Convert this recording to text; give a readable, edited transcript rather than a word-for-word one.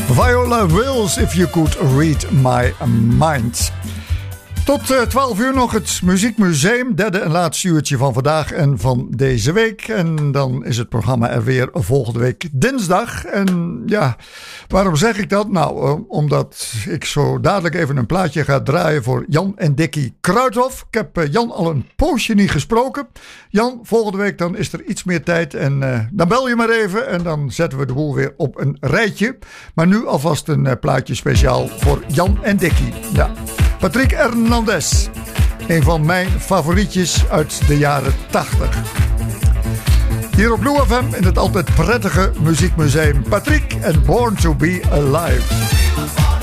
Viola Wills, If You Could Read My Mind. Tot 12 uur nog het Muziekmuseum. Derde en laatste uurtje van vandaag en van deze week. En dan is het programma er weer volgende week dinsdag. En ja, waarom zeg ik dat? Nou, omdat ik zo dadelijk even een plaatje ga draaien voor Jan en Dickie Kruithof. Ik heb Jan al een poosje niet gesproken. Jan, volgende week dan is er iets meer tijd. En dan bel je maar even en dan zetten we de boel weer op een rijtje. Maar nu alvast een plaatje speciaal voor Jan en Dickie. Ja. Patrick Hernandez, een van mijn favorietjes uit de jaren 80. Hier op Blue FM in het altijd prettige Muziekmuseum. Patrick en Born to be Alive.